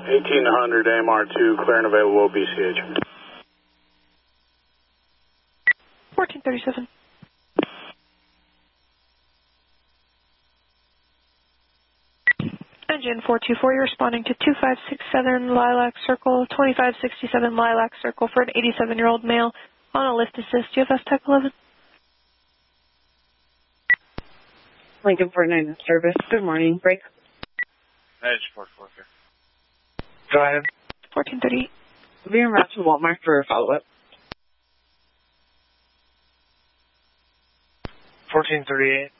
1800 AMR2, clear and available BCH. 1437. Engine 424, you're responding to 2567 Lilac Circle, 2567 Lilac Circle for an 87-year-old male on a lift assist. Do you have S-Type 11? Lincoln 49 service. Good morning. Break. Edge 444. Go ahead. 1438. We'll be en route to Walmart for a follow-up. 1438.